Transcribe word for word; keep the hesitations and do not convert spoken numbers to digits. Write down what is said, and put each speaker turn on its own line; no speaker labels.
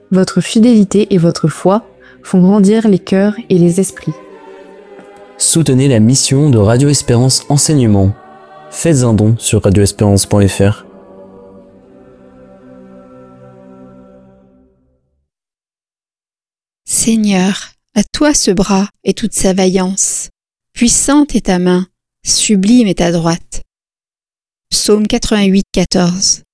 Votre fidélité et votre foi font grandir les cœurs et les esprits.
Soutenez la mission de Radio Espérance Enseignement. Faites un don sur radio espérance point f r.
Seigneur, à toi ce bras et toute sa vaillance. Puissante est ta main, sublime est ta droite. Psaume quatre-vingt-huit, quatorze.